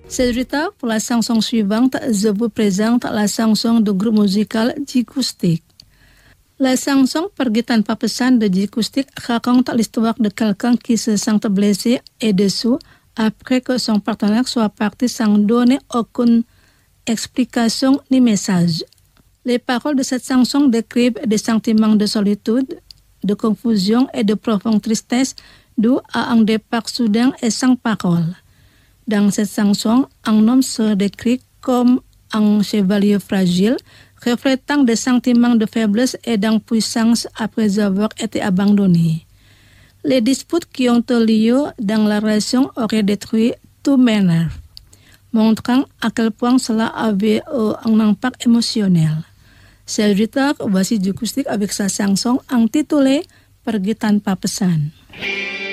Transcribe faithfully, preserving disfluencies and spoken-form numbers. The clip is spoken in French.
C'est tard pour la chanson suivante, je vous présente la chanson du groupe musical J-Acoustic. La chanson Pergi Tanpa Pesan de J-Acoustic raconte l'histoire de quelqu'un qui se sent blessé et déçu après que son partenaire soit parti sans donner aucune explication ni message. Les paroles de cette chanson décrivent des sentiments de solitude, de confusion et de profonde tristesse dû à un départ soudain et sans parole. Dans cette chanson, un homme se décrit comme un chevalier fragile, reflétant des sentiments de faiblesse et d'impuissance après avoir été abandonné. Les disputes qui ont eu lieu dans la relation auraient détruit tous mes nerfs, montrant à quel point cela avait euh, un impact émotionnel. C'est tard, voici J-Acoustic avec sa chanson intitulée Pergi Tanpa Pesan.